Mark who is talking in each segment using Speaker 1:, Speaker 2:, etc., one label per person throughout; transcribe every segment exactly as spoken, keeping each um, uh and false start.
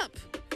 Speaker 1: up.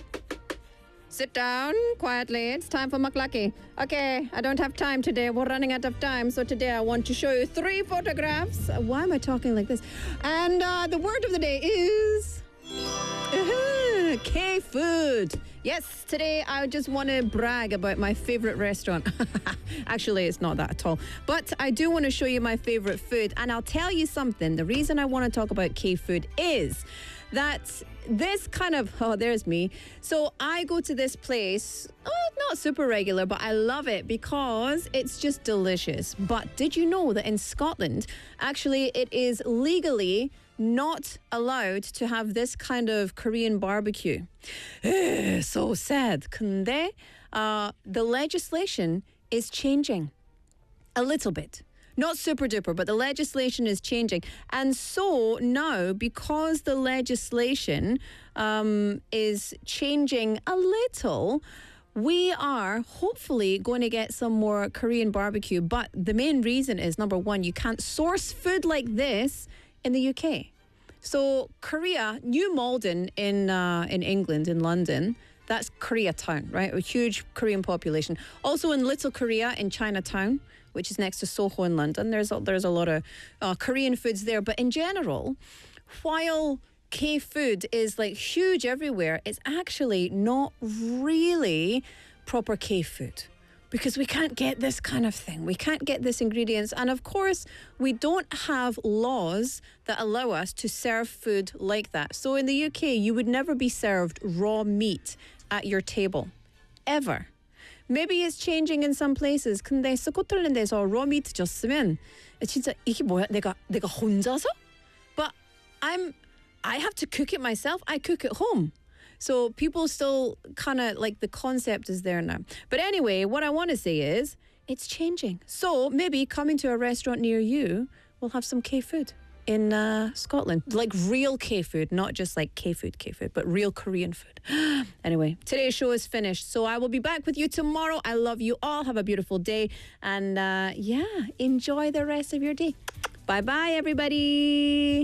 Speaker 1: Sit down quietly. It's time for Maklaki. Okay, I don't have time today. We're running out of time. So today I want to show you three photographs. Why am I talking like this? And uh, the word of the day is... Uh-huh, K-food. Yes, today I just want to brag about my favorite restaurant. Actually, it's not that at all. But I do want to show you my favorite food. And I'll tell you something. The reason I want to talk about K-food is that this kind of, oh, there's me. So I go to this place, oh, not super regular, but I love it because it's just delicious. But did you know that in Scotland, actually, it is legally not allowed to have this kind of Korean barbecue? So sad. 근데 uh, the legislation is changing a little bit. Not super duper, but the legislation is changing. And so now, because the legislation um, is changing a little, we are hopefully going to get some more Korean barbecue. But the main reason is, number one, you can't source food like this in the U K. So Korea, New Malden in uh, in England, in London, that's Koreatown, right? A huge Korean population. Also in Little Korea in Chinatown, which is next to Soho in London, there's a, there's a lot of uh, Korean foods there. But in general, while K-food is like huge everywhere, it's actually not really proper K-food. Because we can't get this kind of thing. We can't get this ingredients. And of course, we don't have laws that allow us to serve food like that. So in the U K, you would never be served raw meat at your table. Ever. Maybe it's changing in some places. 근데 스코틀랜드에서 raw meat 줬으면 진짜 이게 뭐야? 내가 내가 혼자서? But I'm I have to cook it myself. I cook at home. So people still kind of like the concept is there now. But anyway, what I want to say is it's changing. So maybe coming to a restaurant near you, we'll have some K-food in uh, Scotland. Like real K-food, not just like K-food, K-food, but real Korean food. Anyway, today's show is finished. So I will be back with you tomorrow. I love you all. Have a beautiful day. And uh, yeah, enjoy the rest of your day. Bye-bye, everybody.